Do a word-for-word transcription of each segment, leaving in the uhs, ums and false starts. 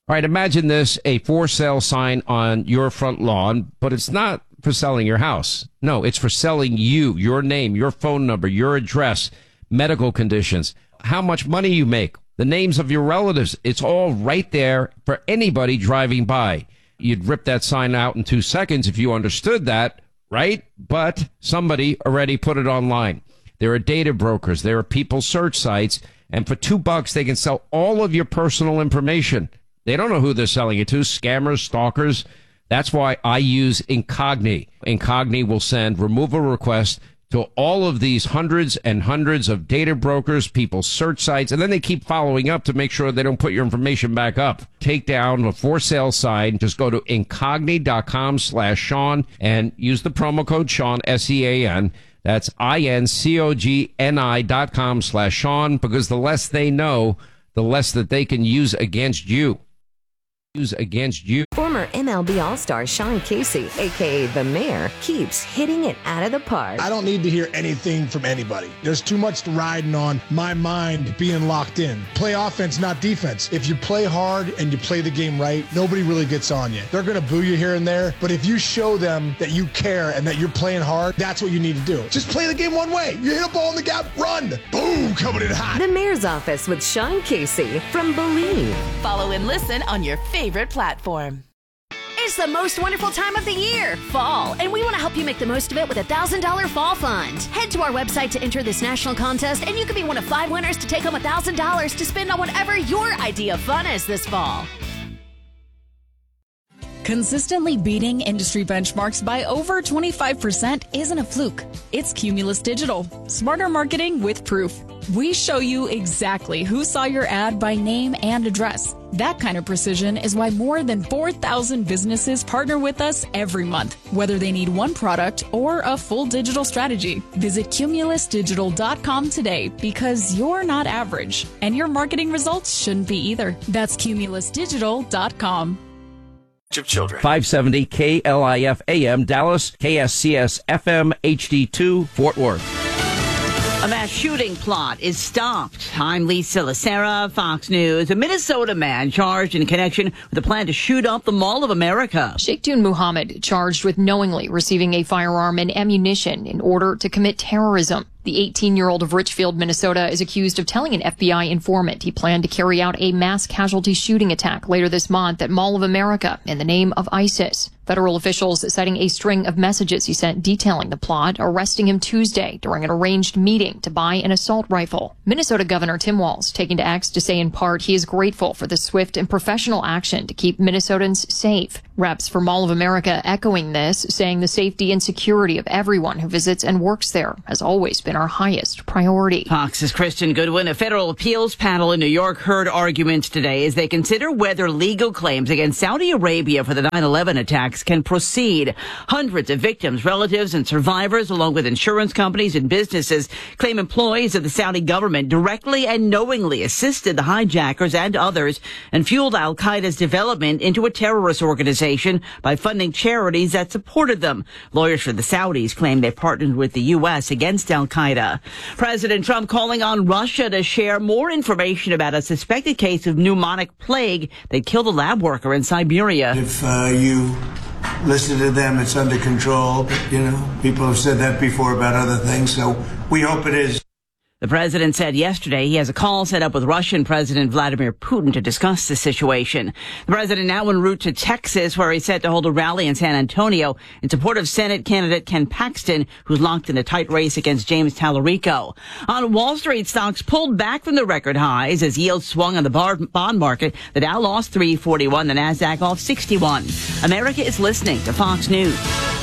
All right, imagine this, a for sale sign on your front lawn, but it's not for selling your house. No, it's for selling you, your name, your phone number, your address, medical conditions, how much money you make, the names of your relatives. It's all right there for anybody driving by. You'd rip that sign out in two seconds if you understood that, right? But somebody already put it online. There are data brokers. There are people search sites. And for two bucks, they can sell all of your personal information. They don't know who they're selling it to. Scammers, stalkers. That's why I use Incogni. Incogni will send removal requests to all of these hundreds and hundreds of data brokers, people search sites, and then they keep following up to make sure they don't put your information back up. Take down a for sale sign. Just go to incogni.com slash Sean and use the promo code Sean, S E A N. That's I-N-C-O-G-N-I dot com slash Sean, because the less they know, the less that they can use against you. Use against you. Former M L B All-Star Sean Casey, a k a. The Mayor, keeps hitting it out of the park. I don't need to hear anything from anybody. There's too much riding on my mind being locked in. Play offense, not defense. If you play hard and you play the game right, nobody really gets on you. They're going to boo you here and there, but if you show them that you care and that you're playing hard, that's what you need to do. Just play the game one way. You hit a ball in the gap, run. Boom, coming in hot. The Mayor's Office with Sean Casey from Believe. Follow and listen on your favorite platform. It's the most wonderful time of the year, fall, and we want to help you make the most of it with a one thousand dollars fall fund. Head to our website to enter this national contest, and you could be one of five winners to take home one thousand dollars to spend on whatever your idea of fun is this fall. Consistently beating industry benchmarks by over twenty-five percent isn't a fluke. It's Cumulus Digital. Smarter marketing with proof. We show you exactly who saw your ad by name and address. That kind of precision is why more than four thousand businesses partner with us every month, whether they need one product or a full digital strategy. Visit cumulus digital dot com today, because you're not average, and your marketing results shouldn't be either. That's cumulus digital dot com. Of children. five seventy K L I F A M Dallas, K S C S F M H D two Fort Worth. A mass shooting plot is stopped. I'm Lisa Lacera, Fox News. A Minnesota man charged in connection with a plan to shoot up the Mall of America. Sheikhtun Muhammad charged with knowingly receiving a firearm and ammunition in order to commit terrorism. The eighteen-year-old of Richfield, Minnesota, is accused of telling an F B I informant he planned to carry out a mass casualty shooting attack later this month at Mall of America in the name of ISIS. Federal officials citing a string of messages he sent detailing the plot, arresting him Tuesday during an arranged meeting to buy an assault rifle. Minnesota Governor Tim Walz taking to X to say in part he is grateful for the swift and professional action to keep Minnesotans safe. Reps for Mall of America echoing this, saying the safety and security of everyone who visits and works there has always been our highest priority. Fox's Kristen Goodwin. A federal appeals panel in New York heard arguments today as they consider whether legal claims against Saudi Arabia for the nine eleven attacks can proceed. Hundreds of victims, relatives, and survivors, along with insurance companies and businesses, claim employees of the Saudi government directly and knowingly assisted the hijackers and others and fueled al-Qaeda's development into a terrorist organization by funding charities that supported them. Lawyers for the Saudis claim they partnered with the U S against al-Qaeda. President Trump calling on Russia to share more information about a suspected case of pneumonic plague that killed a lab worker in Siberia. If uh, you listen to them, it's under control. But, you know, people have said that before about other things, so we hope it is. The president said yesterday he has a call set up with Russian President Vladimir Putin to discuss the situation. The president now en route to Texas, where he's set to hold a rally in San Antonio in support of Senate candidate Ken Paxton, who's locked in a tight race against James Tallarico. On Wall Street, stocks pulled back from the record highs as yields swung on the bar- bond market. The Dow lost three forty-one, the Nasdaq off sixty-one. America is listening to Fox News.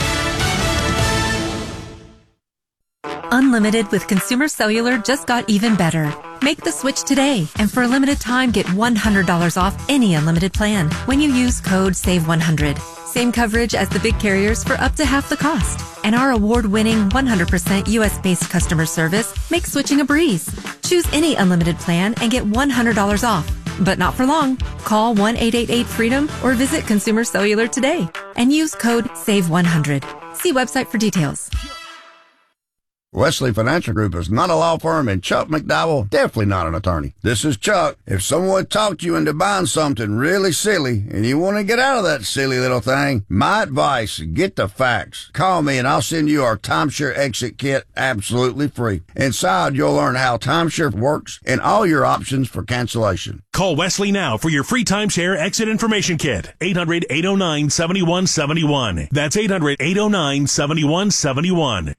Unlimited with Consumer Cellular just got even better. Make the switch today, and for a limited time, get one hundred dollars off any unlimited plan when you use code save one hundred. Same coverage as the big carriers for up to half the cost. And our award-winning one hundred percent U S-based customer service makes switching a breeze. Choose any unlimited plan and get one hundred dollars off. But not for long. Call one eight eight eight freedom or visit Consumer Cellular today and use code save one hundred. See website for details. Wesley Financial Group is not a law firm, and Chuck McDowell definitely not an attorney. This is Chuck. If someone talked you into buying something really silly and you want to get out of that silly little thing, my advice, get the facts. Call me and I'll send you our timeshare exit kit absolutely free. Inside, you'll learn how timeshare works and all your options for cancellation. Call Wesley now for your free timeshare exit information kit. eight hundred, eight oh nine, seven one seven one. That's eight hundred, eight oh nine, seven one seven one.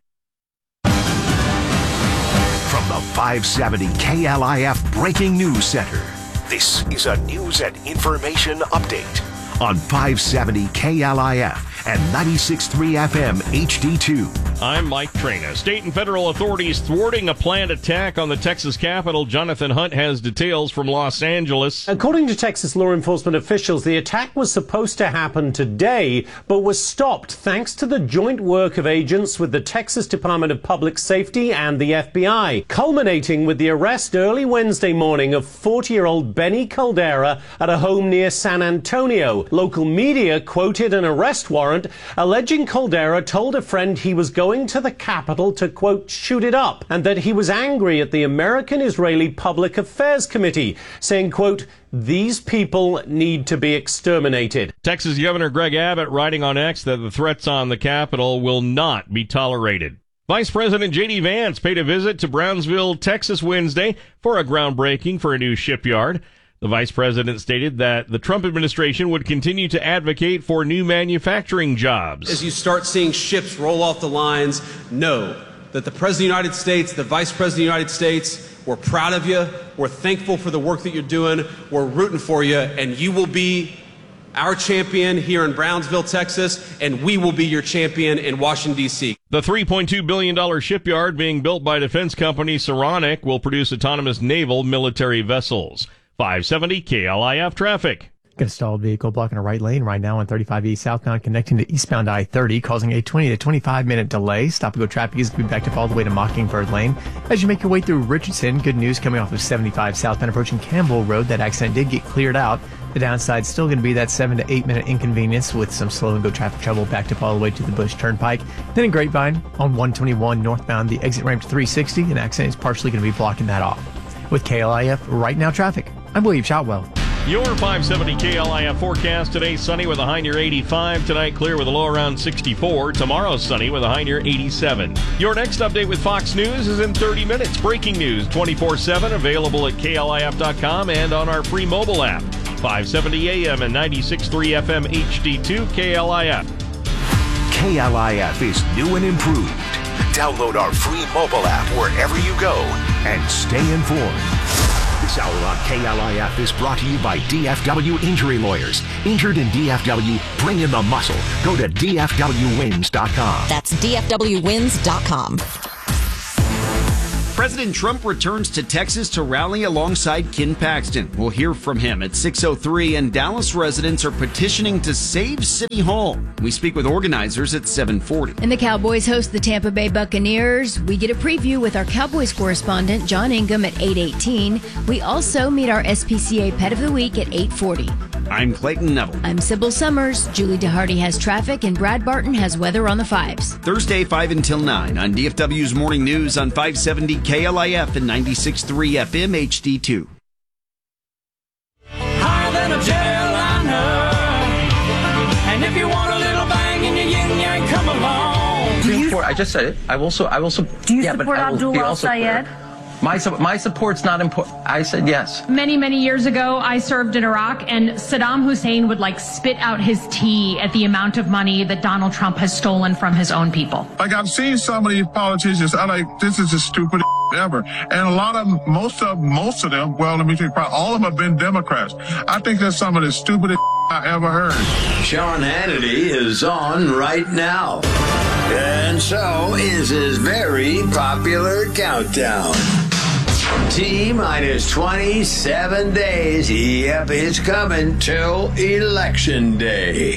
From the five seventy K L I F Breaking News Center, this is a news and information update on five seventy K L I F and ninety-six point three F M H D two. I'm Mike Trina. State and federal authorities thwarting a planned attack on the Texas Capitol. Jonathan Hunt has details from Los Angeles. According to Texas law enforcement officials, the attack was supposed to happen today, but was stopped thanks to the joint work of agents with the Texas Department of Public Safety and the F B I, culminating with the arrest early Wednesday morning of forty-year-old Benny Caldera at a home near San Antonio. Local media quoted an arrest warrant alleging Caldera told a friend he was going to the Capitol to, quote, shoot it up, and that he was angry at the American-Israeli Public Affairs Committee, saying, quote, these people need to be exterminated. Texas Governor Greg Abbott writing on X that the threats on the Capitol will not be tolerated. Vice President J D Vance paid a visit to Brownsville, Texas Wednesday for a groundbreaking for a new shipyard. The vice president stated that the Trump administration would continue to advocate for new manufacturing jobs. As you start seeing ships roll off the lines, know that the President of the United States, the Vice President of the United States, we're proud of you. We're thankful for the work that you're doing. We're rooting for you, and you will be our champion here in Brownsville, Texas, and we will be your champion in Washington, D C. The three point two billion dollars shipyard being built by defense company Saronic will produce autonomous naval military vessels. five seventy K L I F traffic. Got a stalled vehicle blocking a right lane right now on thirty-five E southbound connecting to eastbound I thirty, causing a twenty to twenty-five minute delay. Stop and go traffic is going to be backed up all the way to Mockingbird Lane. As you make your way through Richardson, good news coming off of seventy-five southbound approaching Campbell Road. That accident did get cleared out. The downside still going to be that seven to eight minute inconvenience with some slow and go traffic trouble backed up all the way to the Bush Turnpike. Then in Grapevine on one twenty-one northbound, the exit ramp to three sixty, an accident is partially going to be blocking that off. With K L I F right now traffic, I'm William Shotwell. Your five seventy K L I F forecast today: sunny with a high near eighty-five. Tonight, clear with a low around sixty-four. Tomorrow, sunny with a high near eighty-seven. Your next update with Fox News is in thirty minutes. Breaking news twenty-four seven, available at K L I F dot com and on our free mobile app. five seventy A M and ninety-six point three F M H D two K L I F. K L I F is new and improved. Download our free mobile app wherever you go and stay informed. This hour on K L I F is brought to you by D F W Injury Lawyers. Injured in D F W, bring in the muscle. Go to D F W wins dot com. That's D F W wins dot com. President Trump returns to Texas to rally alongside Ken Paxton. We'll hear from him at six oh three, and Dallas residents are petitioning to save City Hall. We speak with organizers at seven forty. And the Cowboys host the Tampa Bay Buccaneers. We get a preview with our Cowboys correspondent, John Ingham, at eight eighteen. We also meet our S P C A Pet of the Week at eight forty. I'm Clayton Neville. I'm Sybil Summers. Julie DeHardy has traffic, and Brad Barton has weather on the fives. Thursday, five until nine on D F W's Morning News on five seventy K L I F and ninety-six point three F M H D two. Higher than a jetliner. And if you want a little bang in your yin yang, come along. Do you support, I just said it. I will. So I will. Do you yeah, support Abdul al-Sayed? My my support's not important. I said yes. Many, many years ago, I served in Iraq, and Saddam Hussein would like spit out his tea at the amount of money that Donald Trump has stolen from his own people. Like, I've seen some of these politicians, I'm like, this is the stupidest ever. And a lot of them, most of most of them, well, let me think, all of them have been Democrats. I think that's some of the stupidest I ever heard. Sean Hannity is on right now. And so is his very popular countdown. T minus twenty-seven days. Yep, it's coming till Election Day.